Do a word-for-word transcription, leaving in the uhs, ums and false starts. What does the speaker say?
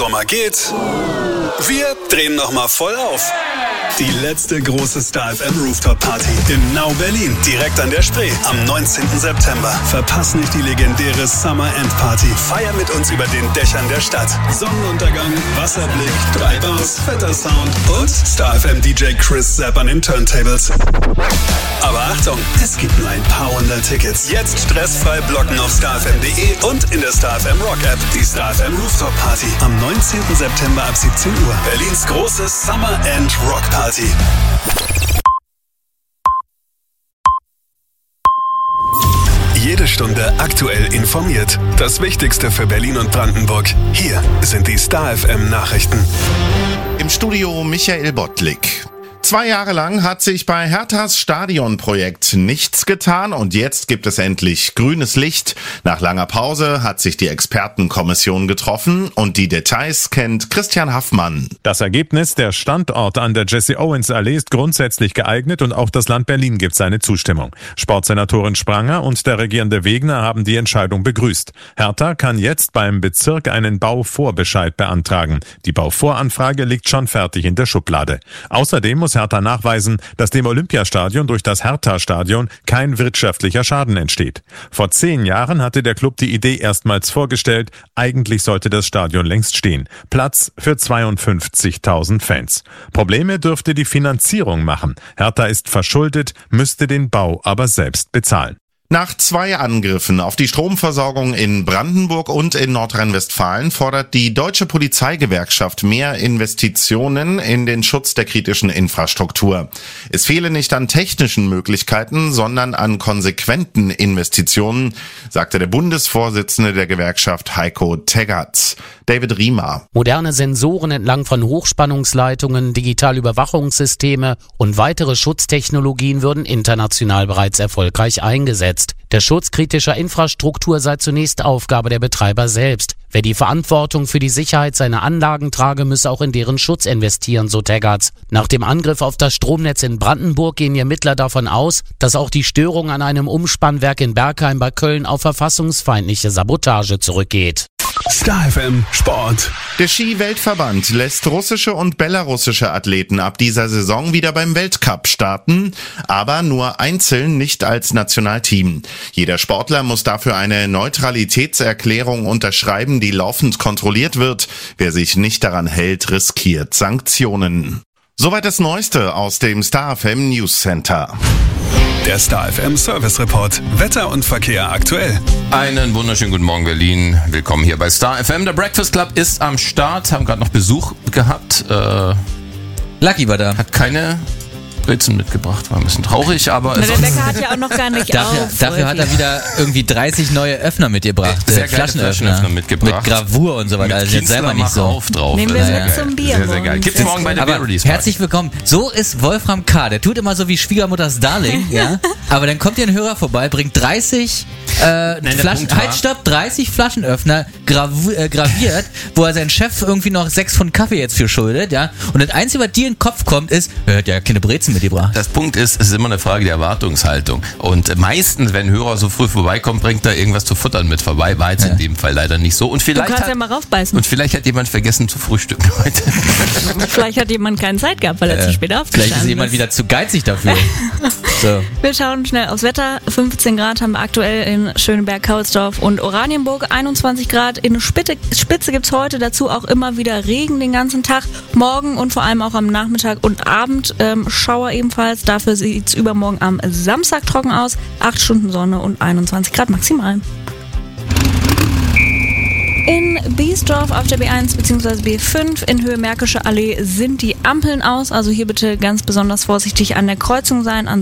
Sommer geht, wir drehen nochmal voll auf. Die letzte große Star F M Rooftop Party in Nau Berlin, direkt an der Spree, am neunzehnten September. Verpass nicht die legendäre Summer End Party. Feier mit uns über den Dächern der Stadt. Sonnenuntergang, Wasserblick, drei Bars, fetter Sound und Star F M D J Chris Zapp an den Turntables. Aber Achtung, es gibt nur ein paar hundert Tickets. Jetzt stressfrei blocken auf starfm punkt de und in der Star F M Rock App. Die Star F M Rooftop Party am neunzehnten September ab siebzehn Uhr. Berlins große Summer End Rock Party. Jede Stunde aktuell informiert. Das Wichtigste für Berlin und Brandenburg. Hier sind die Star F M Nachrichten. Im Studio Michael Bottlik. Zwei Jahre lang hat sich bei Herthas Stadionprojekt nichts getan und jetzt gibt es endlich grünes Licht. Nach langer Pause hat sich die Expertenkommission getroffen und die Details kennt Christian Haffmann. Das Ergebnis: Der Standort an der Jesse-Owens-Allee ist grundsätzlich geeignet und auch das Land Berlin gibt seine Zustimmung. Sportsenatorin Spranger und der regierende Wegner haben die Entscheidung begrüßt. Hertha kann jetzt beim Bezirk einen Bauvorbescheid beantragen. Die Bauvoranfrage liegt schon fertig in der Schublade. Außerdem muss Hertha nachweisen, dass dem Olympiastadion durch das Hertha-Stadion kein wirtschaftlicher Schaden entsteht. Vor zehn Jahren hatte der Club die Idee erstmals vorgestellt. Eigentlich sollte das Stadion längst stehen. Platz für zweiundfünfzigtausend Fans. Probleme dürfte die Finanzierung machen. Hertha ist verschuldet, müsste den Bau aber selbst bezahlen. Nach zwei Angriffen auf die Stromversorgung in Brandenburg und in Nordrhein-Westfalen fordert die Deutsche Polizeigewerkschaft mehr Investitionen in den Schutz der kritischen Infrastruktur. Es fehle nicht an technischen Möglichkeiten, sondern an konsequenten Investitionen, sagte der Bundesvorsitzende der Gewerkschaft Heiko Teggerts. David Riemer. Moderne Sensoren entlang von Hochspannungsleitungen, digitale Überwachungssysteme und weitere Schutztechnologien würden international bereits erfolgreich eingesetzt. Der Schutz kritischer Infrastruktur sei zunächst Aufgabe der Betreiber selbst. Wer die Verantwortung für die Sicherheit seiner Anlagen trage, müsse auch in deren Schutz investieren, so Teggerts. Nach dem Angriff auf das Stromnetz in Brandenburg gehen die Ermittler davon aus, dass auch die Störung an einem Umspannwerk in Bergheim bei Köln auf verfassungsfeindliche Sabotage zurückgeht. Star F M Sport. Der Ski-Weltverband lässt russische und belarussische Athleten ab dieser Saison wieder beim Weltcup starten, aber nur einzeln, nicht als Nationalteam. Jeder Sportler muss dafür eine Neutralitätserklärung unterschreiben, die laufend kontrolliert wird. Wer sich nicht daran hält, riskiert Sanktionen. Soweit das Neueste aus dem Star F M News Center. Der Star F M Service Report. Wetter und Verkehr aktuell. Einen wunderschönen guten Morgen, Berlin. Willkommen hier bei Star F M. Der Breakfast Club ist am Start. Haben gerade noch Besuch gehabt. Äh, Lucky war da. Hat keine Brezen mitgebracht. War ein bisschen traurig, aber... Na, der Bäcker hat ja auch noch gar nicht dafür, auf. Dafür hat er wieder irgendwie dreißig neue Öffner mitgebracht. Sehr Flaschenöffner. Flaschenöffner mitgebracht. Mit Gravur und so weiter. Also jetzt selber nicht so. Auf drauf. Nehmen wir sehr mit geil. zum Bier. Sehr, sehr geil. Gibt's morgen bei der Aber Beer-Release Party. herzlich willkommen. So ist Wolfram K. Der tut immer so wie Schwiegermutters Darling, ja. Aber dann kommt hier ein Hörer vorbei, bringt dreißig äh, Nein, Flaschen, Punkt war- halt stopp, dreißig Flaschenöffner gravu- äh, graviert, wo er seinen Chef irgendwie noch sechs Pfund Kaffee jetzt für schuldet, ja. Und das Einzige, was dir in den Kopf kommt, ist, er hat ja keine Brezen mitgebracht. Das Punkt ist, es ist immer eine Frage der Erwartungshaltung. Und meistens, wenn ein Hörer so früh vorbeikommt, bringt er irgendwas zu futtern mit vorbei. War jetzt Ja. in dem Fall leider nicht so. Und Du vielleicht kannst hat, ja mal raufbeißen. und vielleicht hat jemand vergessen zu frühstücken heute. Vielleicht hat jemand keine Zeit gehabt, weil er zu spät aufgestanden ist. Vielleicht ist jemand wieder zu geizig dafür. So. Wir schauen schnell aufs Wetter. fünfzehn Grad haben wir aktuell in Schöneberg-Kaulsdorf und Oranienburg. einundzwanzig Grad in Spitze, Spitze gibt es heute. Dazu auch immer wieder Regen den ganzen Tag. Morgen und vor allem auch am Nachmittag und Abend ähm, Schauer ebenfalls. Dafür sieht es übermorgen am Samstag trocken aus. acht Stunden Sonne und einundzwanzig Grad maximal. In Biesdorf auf der B eins bzw. B fünf in Höhe Märkische Allee sind die Ampeln aus. Also hier bitte ganz besonders vorsichtig an der Kreuzung sein.